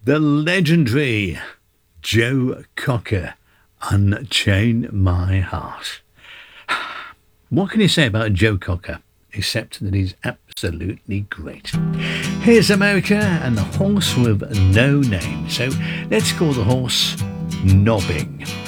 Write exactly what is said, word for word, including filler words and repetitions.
The legendary Joe Cocker, Unchain My Heart. What can you say about Joe Cocker, except that he's absolutely great? Here's America and the horse with no name. So let's call the horse Nobbing.